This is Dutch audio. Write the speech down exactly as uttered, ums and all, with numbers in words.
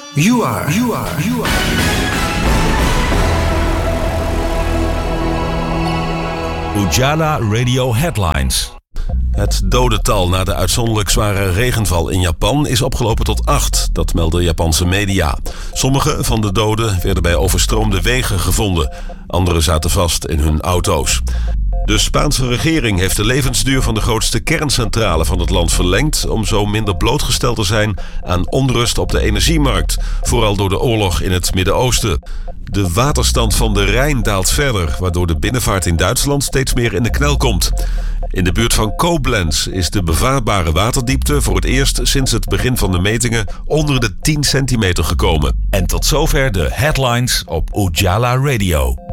You are, you are, you are. Ujala Radio Headlines. Het dodental na de uitzonderlijk zware regenval in Japan is opgelopen tot acht, dat melden Japanse media. Sommige van de doden werden bij overstroomde wegen gevonden. Anderen zaten vast in hun auto's. De Spaanse regering heeft de levensduur van de grootste kerncentrale van het land verlengd om zo minder blootgesteld te zijn aan onrust op de energiemarkt, vooral door de oorlog in het Midden-Oosten. De waterstand van de Rijn daalt verder, waardoor de binnenvaart in Duitsland steeds meer in de knel komt. In de buurt van Koblenz is de bevaarbare waterdiepte voor het eerst sinds het begin van de metingen onder de tien centimeter gekomen. En tot zover de headlines op Ujala Radio.